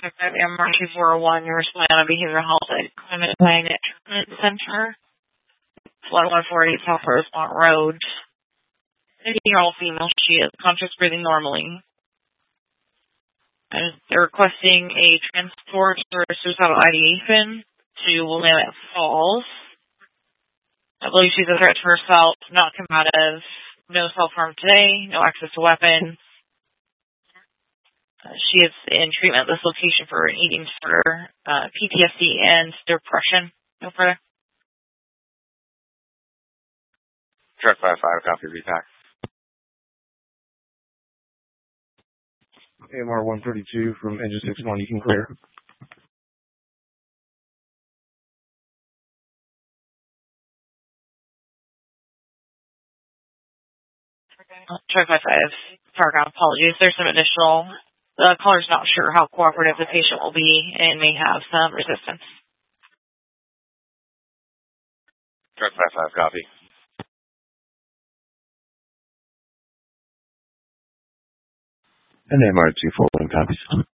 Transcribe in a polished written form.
MR2401, you're responding on a behavioral health at Climate Magnet Treatment Center, 1148 South Rosemont Road. 50-year-old female, she is conscious, breathing normally. And they're requesting a transport for suicidal ideation to Willamette Falls. I believe she's a threat to herself, not combative, no self-harm today, no access to weapons. She is in treatment at this location for an eating disorder, PTSD, and depression. No further. Truck 55, copy, repack. AMR 132 from engine 61, you can clear. Truck 55, Farragut, apologies. There's some additional. The caller's not sure how cooperative the patient will be and may have some resistance. Truck 55, copy. And MR 241 copies.